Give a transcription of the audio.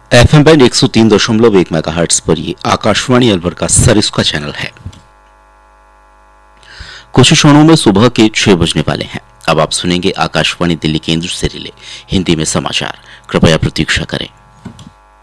FM band 103.1 megahertz पर ये आकाशवाणी अलवर का सरिस्का का चैनल है। कुछ क्षणों में सुबह के 6 बजने वाले हैं। अब आप सुनेंगे आकाशवाणी दिल्ली केंद्र से रिले हिंदी में समाचार। कृपया प्रतीक्षा करें।